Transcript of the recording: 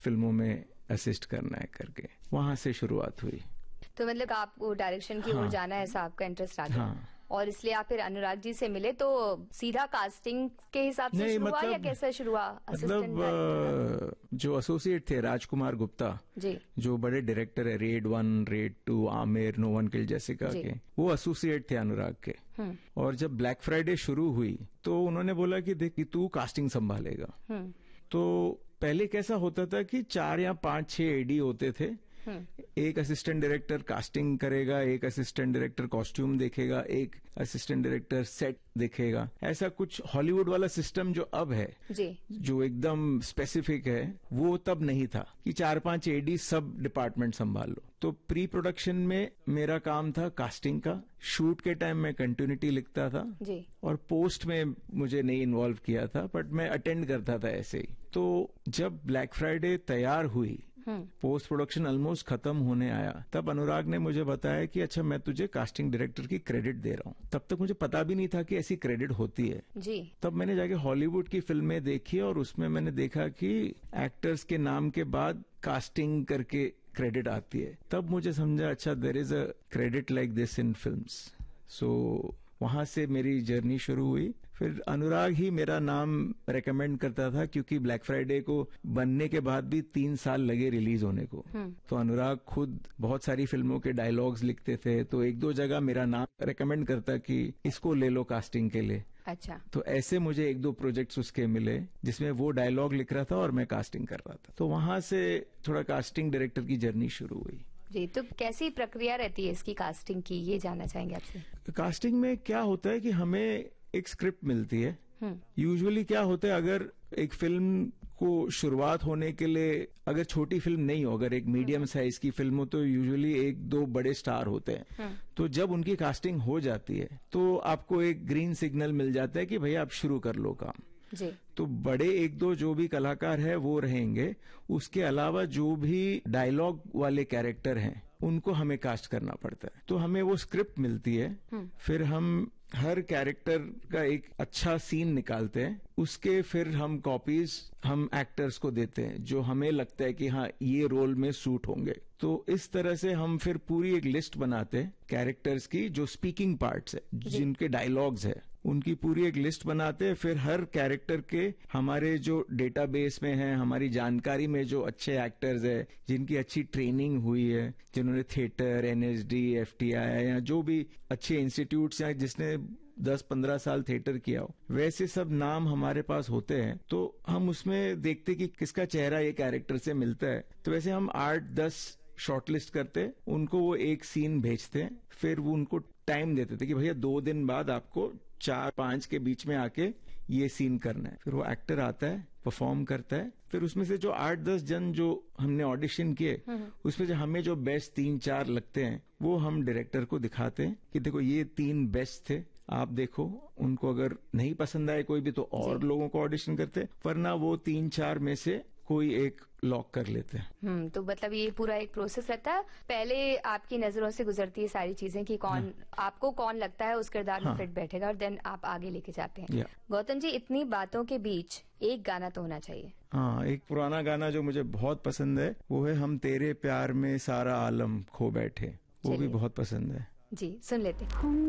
फिल्मों में असिस्ट करना है करके वहां से शुरुआत हुई। तो मतलब आपको डायरेक्शन की ओर जाना है, ऐसा आपका इंटरेस्ट आ गया? हाँ। और इसलिए आप फिर अनुराग जी से मिले, तो सीधा कास्टिंग के हिसाब से शुरू हुआ या कैसे शुरू हुआ? मतलब जो एसोसिएट थे राजकुमार गुप्ता जी, जो बड़े डायरेक्टर है, red 1, red 2, Aamir, no one killed Jessica के, वो एसोसिएट थे अनुराग के। और जब ब्लैक फ्राइडे शुरू हुई तो उन्होंने बोला कि देख कि तू कास्टिंग संभालेगा। तो पहले कैसा होता था कि 4 या 5-6 एडी होते थे, एक असिस्टेंट डायरेक्टर कास्टिंग करेगा, एक असिस्टेंट डायरेक्टर कॉस्ट्यूम देखेगा, एक असिस्टेंट डायरेक्टर सेट देखेगा। ऐसा कुछ हॉलीवुड वाला सिस्टम जो अब है जी, जो एकदम स्पेसिफिक है, वो तब नहीं था कि 4-5 एडी सब डिपार्टमेंट संभाल लो। तो प्री प्रोडक्शन में मेरा काम था कास्टिंग का, शूट के टाइम में कंटिन्यूटी लिखता था जी, और पोस्ट में मुझे नहीं इन्वॉल्व किया था, बट मैं अटेंड करता था ऐसे ही। तो जब ब्लैक फ्राइडे तैयार हुई, पोस्ट प्रोडक्शन ऑलमोस्ट खत्म होने आया, तब अनुराग ने मुझे बताया कि अच्छा मैं तुझे कास्टिंग डायरेक्टर की क्रेडिट दे रहा हूँ। तब तक मुझे पता भी नहीं था कि ऐसी क्रेडिट होती है जी। तब मैंने जाके हॉलीवुड की फिल्में देखी और उसमें मैंने देखा कि एक्टर्स के नाम के बाद कास्टिंग करके क्रेडिट आती है। तब मुझे समझा अच्छा there is a credit like this in films. सो वहां से मेरी जर्नी शुरू हुई। फिर अनुराग ही मेरा नाम रेकमेंड करता था, क्योंकि ब्लैक फ्राइडे को बनने के बाद भी 3 साल लगे रिलीज होने को। तो अनुराग खुद बहुत सारी फिल्मों के डायलॉग्स लिखते थे, तो 1-2 जगह मेरा नाम रेकमेंड करता कि इसको ले लो कास्टिंग के लिए। अच्छा। तो ऐसे मुझे 1-2 प्रोजेक्ट्स उसके मिले जिसमें वो डायलॉग लिख रहा था और मैं कास्टिंग कर रहा था। तो वहां से थोड़ा कास्टिंग डायरेक्टर की जर्नी शुरू हुई जी। तो कैसी प्रक्रिया रहती है इसकी कास्टिंग की, ये जानना चाहेंगे आपसे। कास्टिंग में क्या होता है कि हमें एक स्क्रिप्ट मिलती है। यूजुअली क्या होता है, अगर एक फिल्म को शुरुआत होने के लिए, अगर छोटी फिल्म नहीं हो, अगर एक मीडियम साइज की फिल्म हो, तो यूजुअली 1-2 बड़े स्टार होते हैं। तो जब उनकी कास्टिंग हो जाती है तो आपको एक ग्रीन सिग्नल मिल जाता है कि भैया आप शुरू कर लो काम जी। तो बड़े 1-2 जो भी कलाकार है वो रहेंगे, उसके अलावा जो भी डायलॉग वाले कैरेक्टर हैं उनको हमें कास्ट करना पड़ता है। तो हमें वो स्क्रिप्ट मिलती है, फिर हम हर कैरेक्टर का एक अच्छा सीन निकालते हैं, उसके फिर हम कॉपीज हम एक्टर्स को देते हैं जो हमें लगता है कि हाँ ये रोल में सूट होंगे। तो इस तरह से हम फिर पूरी एक लिस्ट बनाते हैं कैरेक्टर्स की, जो स्पीकिंग पार्ट्स है, जिनके डायलॉग्स है, उनकी पूरी एक लिस्ट बनाते हैं। फिर हर कैरेक्टर के हमारे जो डेटाबेस में है, हमारी जानकारी में जो अच्छे एक्टर्स है, जिनकी अच्छी ट्रेनिंग हुई है, जिन्होंने थिएटर, एनएसडी, एफटीआई या जो भी अच्छे इंस्टीट्यूट्स हैं, जिसने 10-15 साल थिएटर किया हो, वैसे सब नाम हमारे पास होते हैं। तो हम उसमें देखते कि किसका चेहरा ये कैरेक्टर से मिलता है। तो वैसे हम 8-10 शॉर्टलिस्ट करते, उनको वो एक सीन भेजते हैं, फिर वो उनको टाइम देते थे कि भैया 2 दिन बाद आपको 4-5 के बीच में आके ये सीन करना है। फिर वो एक्टर आता है, परफॉर्म करता है। फिर उसमें से जो 8-10 जन जो हमने ऑडिशन किए, उसमें से हमें जो बेस्ट 3-4 लगते हैं, वो हम डायरेक्टर को दिखाते हैं कि देखो ये 3 बेस्ट थे, आप देखो। उनको अगर नहीं पसंद आए कोई भी तो और लोगों को ऑडिशन करते, वरना वो 3-4 में से कोई एक लॉक कर लेते हैं। तो मतलब ये पूरा एक प्रोसेस रहता है। पहले आपकी नजरों से गुजरती है सारी चीजें कि कौन आपको कौन लगता है उस किरदार में फिट बैठेगा, और देन आप आगे लेके जाते हैं। गौतम जी, इतनी बातों के बीच एक गाना तो होना चाहिए। हाँ, एक पुराना गाना जो मुझे बहुत पसंद है वो है हम तेरे प्यार में सारा आलम खो बैठे, वो भी बहुत पसंद है जी। सुन लेते हैं।